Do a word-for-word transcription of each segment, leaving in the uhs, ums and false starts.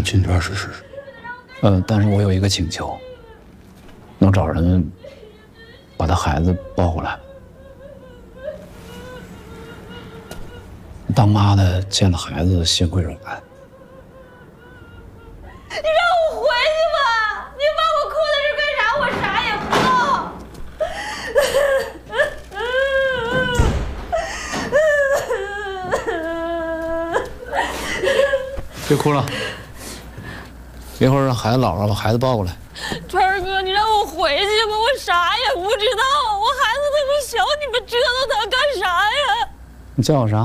金川是事实。 呃，但是我有一个请求，能找人把他孩子抱回来。当妈的见了孩子心会软。 你让我回去吧！你把我哭在这干啥？我啥也不知道。别哭了，一会儿让孩子姥姥把孩子抱过来。 川儿哥，你让我回去吧，我啥也不知道，我孩子那么小，你们折腾他干啥呀？ 你叫我啥？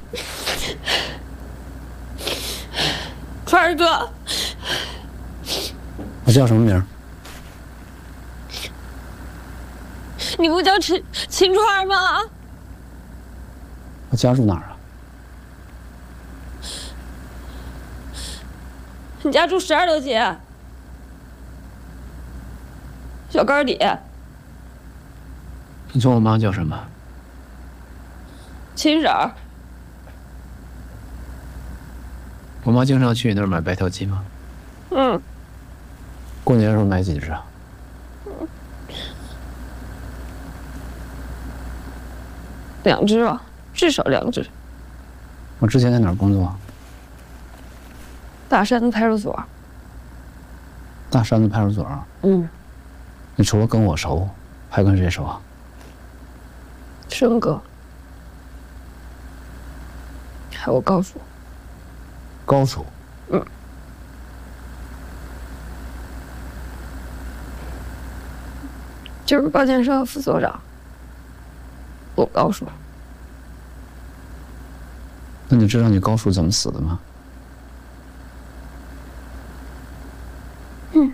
川儿哥。 我叫什么名？ 你不叫秦秦川吗？ 我家住哪儿啊？ 你家住十二楼街，小杆底。 你说我妈叫什么？ 秦婶儿。 我妈经常去你那儿买白条鸡吗？ 嗯。 过年的时候买几只啊？ 嗯。两只吧，至少两只。 我之前在哪儿工作？ 大山子派出所。 大山子派出所。 嗯。 你除了跟我熟，还跟谁熟啊？ 生哥。还有高叔。 高叔。 嗯。就是保健社副所长。我高叔。 那你知道你高叔怎么死的吗？ 嗯。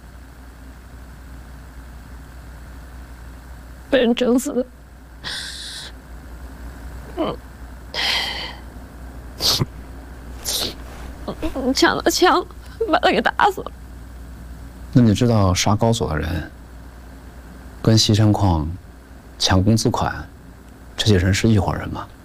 被人整死的。嗯。抢了枪，把他给打死了。 那你知道杀高所的人跟西山矿抢工资款这些人是一伙人吗？